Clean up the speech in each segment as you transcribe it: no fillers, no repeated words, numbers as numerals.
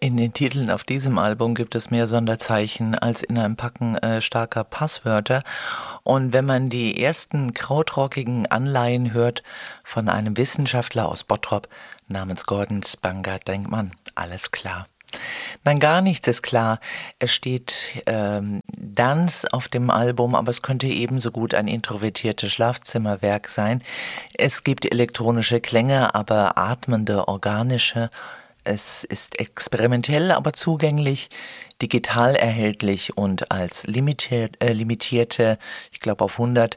In den Titeln auf diesem Album gibt es mehr Sonderzeichen als in einem Packen starker Passwörter. Und wenn man die ersten krautrockigen Anleihen hört von einem Wissenschaftler aus Bottrop namens Gordon Spanger, denkt man, alles klar. Nein, gar nichts ist klar. Es steht Dance auf dem Album, aber es könnte ebenso gut ein introvertiertes Schlafzimmerwerk sein. Es gibt elektronische Klänge, aber atmende, organische. Es ist experimentell, aber zugänglich, digital erhältlich und als limitierte, ich glaube auf 100,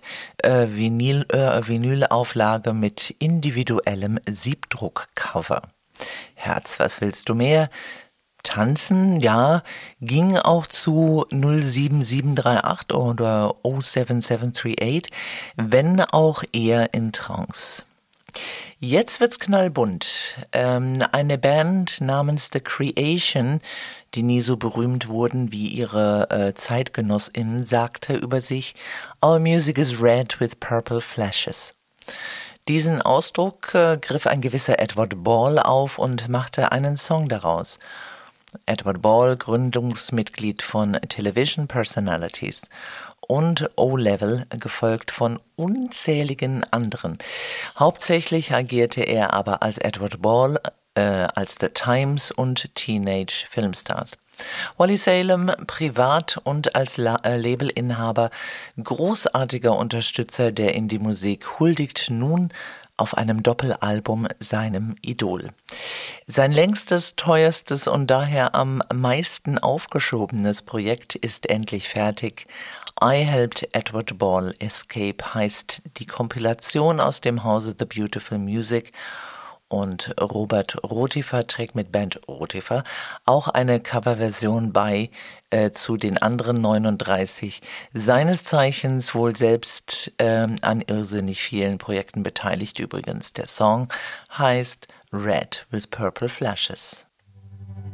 Vinylauflage mit individuellem Siebdruckcover. Herz, was willst du mehr? Tanzen, ja, ging auch zu 07738 oder 07738, wenn auch eher in Trance. Jetzt wird's knallbunt. Eine Band namens The Creation, die nie so berühmt wurden wie ihre ZeitgenossInnen, sagte über sich: "Our music is red with purple flashes." Diesen Ausdruck griff ein gewisser Edward Ball auf und machte einen Song daraus. Edward Ball, Gründungsmitglied von Television Personalities und O-Level, gefolgt von unzähligen anderen. Hauptsächlich agierte er aber als Edward Ball, als The Times und Teenage Filmstars. Wally Salem, privat und als Labelinhaber, großartiger Unterstützer der Indie-Musik, huldigt nun auf einem Doppelalbum seinem Idol. Sein längstes, teuerstes und daher am meisten aufgeschobenes Projekt ist endlich fertig. I Helped Edward Ball Escape heißt die Kompilation aus dem Hause The Beautiful Music, und Robert Rotifer trägt mit Band Rotifer auch eine Coverversion bei zu den anderen 39, seines Zeichens wohl selbst an irrsinnig vielen Projekten beteiligt übrigens. Der Song heißt Red with Purple Flashes.